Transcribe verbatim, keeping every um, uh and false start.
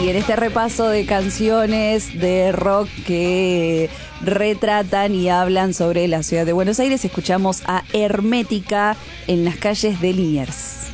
Y en este repaso de canciones de rock que retratan y hablan sobre la ciudad de Buenos Aires, escuchamos a Hermética en las calles de Liniers.